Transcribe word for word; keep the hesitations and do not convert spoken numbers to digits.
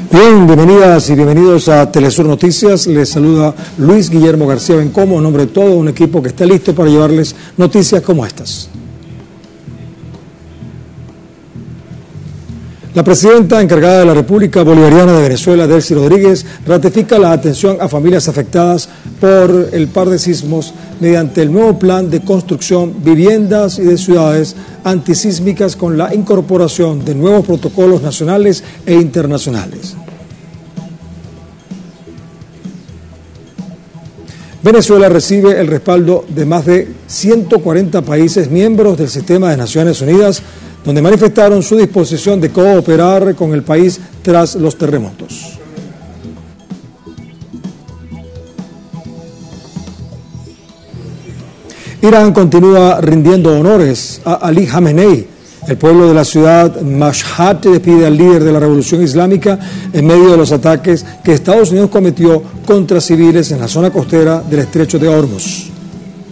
Bien, bienvenidas y bienvenidos a Telesur Noticias. Les saluda Luis Guillermo García Bencomo, en nombre de todo un equipo que está listo para llevarles noticias como estas. La presidenta encargada de la República Bolivariana de Venezuela, Delcy Rodríguez, ratifica la atención a familias afectadas por el par de sismos mediante el nuevo plan de construcción, viviendas y de ciudades antisísmicas con la incorporación de nuevos protocolos nacionales e internacionales. Venezuela recibe el respaldo de más de ciento cuarenta países miembros del sistema de Naciones Unidas, donde manifestaron su disposición de cooperar con el país tras los terremotos. Irán continúa rindiendo honores a Ali Khamenei. El pueblo de la ciudad Mashhad despide al líder de la revolución islámica en medio de los ataques que Estados Unidos cometió contra civiles en la zona costera del estrecho de Hormuz.